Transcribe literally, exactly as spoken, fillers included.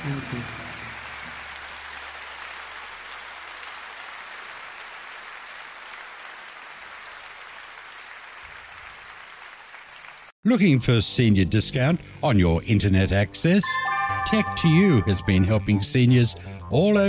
Thank you. Looking for a senior discount on your internet access? Tech to You has been helping seniors all over